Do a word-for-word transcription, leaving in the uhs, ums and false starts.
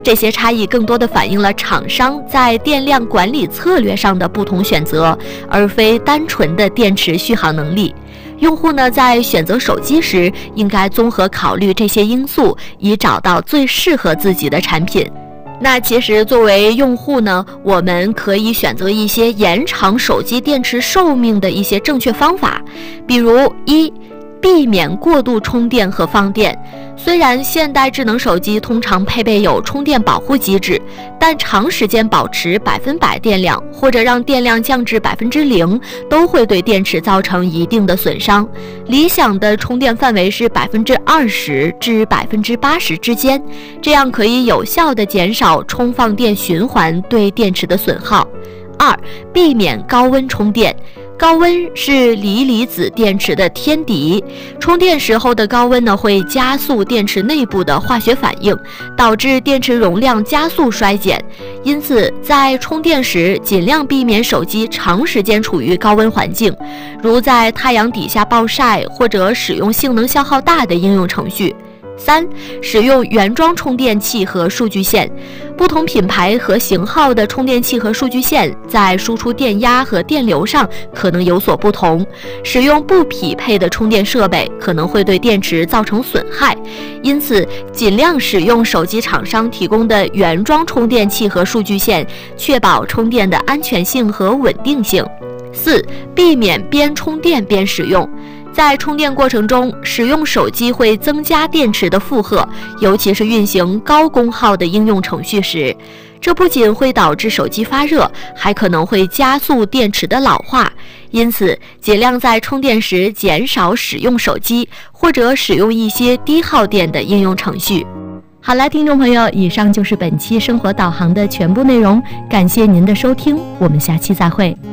这些差异更多的反映了厂商在电量管理策略上的不同选择，而非单纯的电池续航能力。用户呢，在选择手机时，应该综合考虑这些因素，以找到最适合自己的产品。那其实作为用户呢，我们可以选择一些延长手机电池寿命的一些正确方法，比如一，避免过度充电和放电。虽然现代智能手机通常配备有充电保护机制，但长时间保持百分百电量，或者让电量降至百分之零，都会对电池造成一定的损伤。理想的充电范围是百分之二十至百分之八十之间，这样可以有效地减少充放电循环对电池的损耗。二，避免高温充电。高温是锂离子电池的天敌，充电时候的高温呢，会加速电池内部的化学反应，导致电池容量加速衰减。因此，在充电时尽量避免手机长时间处于高温环境，如在太阳底下暴晒，或者使用性能消耗大的应用程序。三、使用原装充电器和数据线。不同品牌和型号的充电器和数据线在输出电压和电流上可能有所不同，使用不匹配的充电设备可能会对电池造成损害。因此，尽量使用手机厂商提供的原装充电器和数据线，确保充电的安全性和稳定性。四、避免边充电边使用。在充电过程中，使用手机会增加电池的负荷，尤其是运行高功耗的应用程序时，这不仅会导致手机发热，还可能会加速电池的老化。因此，尽量在充电时减少使用手机，或者使用一些低耗电的应用程序。 好了，听众朋友，以上就是本期生活导航的全部内容，感谢您的收听，我们下期再会。